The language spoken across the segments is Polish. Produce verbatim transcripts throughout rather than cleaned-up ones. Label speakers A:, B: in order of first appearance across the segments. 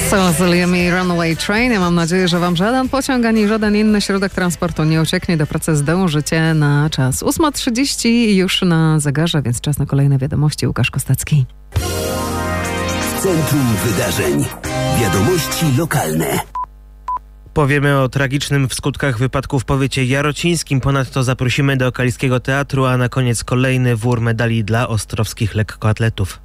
A: Liam i Runaway Train. Ja mam nadzieję, że wam żaden pociąg ani żaden inny środek transportu nie ucieknie do pracy. Zdążycie na czas. ósma trzydzieści już na zegarze, więc czas na kolejne wiadomości. Łukasz Kostecki.
B: W centrum wydarzeń. Wiadomości lokalne.
C: Powiemy o tragicznym w skutkach wypadku w powiecie jarocińskim. Ponadto zaprosimy do Kaliskiego Teatru, a na koniec kolejny wór medali dla ostrowskich lekkoatletów.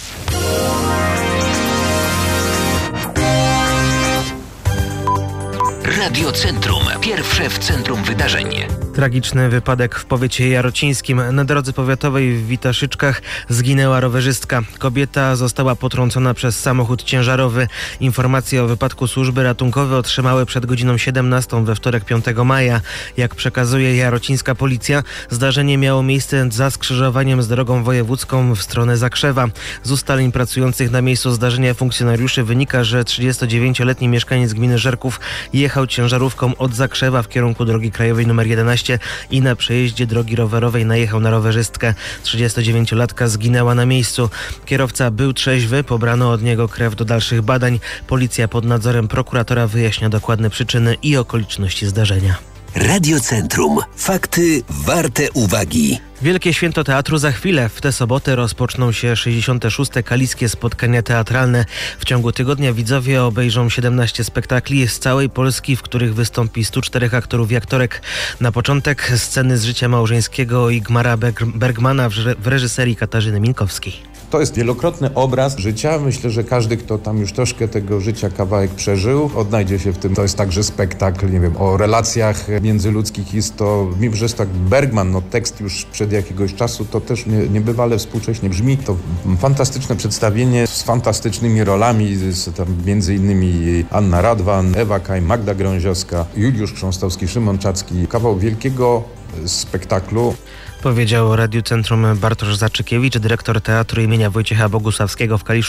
B: Radio Centrum. Pierwsze w centrum wydarzeń.
C: Tragiczny wypadek w powiecie jarocińskim. Na drodze powiatowej w Witaszyczkach zginęła rowerzystka. Kobieta została potrącona przez samochód ciężarowy. Informacje o wypadku służby ratunkowe otrzymały przed godziną siedemnastą we wtorek piątego maja. Jak przekazuje jarocińska policja, zdarzenie miało miejsce za skrzyżowaniem z drogą wojewódzką w stronę Zakrzewa. Z ustaleń pracujących na miejscu zdarzenia funkcjonariuszy wynika, że trzydziestodziewięcioletni mieszkaniec gminy Żerków jechał ciężarówką od Zakrzewa w kierunku drogi krajowej nr jedenaście i na przejeździe drogi rowerowej najechał na rowerzystkę. trzydziestodziewięciolatka zginęła na miejscu. Kierowca był trzeźwy, pobrano od niego krew do dalszych badań. Policja pod nadzorem prokuratora wyjaśnia dokładne przyczyny i okoliczności zdarzenia.
B: Radio Centrum. Fakty warte uwagi.
C: Wielkie Święto Teatru za chwilę. W tę sobotę rozpoczną się sześćdziesiąte szóste Kaliskie Spotkania Teatralne. W ciągu tygodnia widzowie obejrzą siedemnaście spektakli z całej Polski, w których wystąpi stu czterech aktorów i aktorek. Na początek sceny z życia małżeńskiego Ingmara Bergmana w reżyserii Katarzyny Minkowskiej.
D: To jest wielokrotny obraz życia. Myślę, że każdy, kto tam już troszkę tego życia kawałek przeżył, odnajdzie się w tym. To jest także spektakl, nie wiem, o relacjach międzyludzkich. Jest to, mimo że jest tak Bergman, no tekst już przed jakiegoś czasu, to też nie, niebywale współcześnie brzmi. To fantastyczne przedstawienie z fantastycznymi rolami, z tam między innymi Anna Radwan, Ewa Kaj, Magda Grąziowska, Juliusz Krząstowski, Szymon Czacki. Kawał wielkiego spektaklu.
C: Powiedział Radiu Centrum Bartosz Zaczykiewicz, dyrektor Teatru imienia Wojciecha Bogusławskiego w Kaliszu.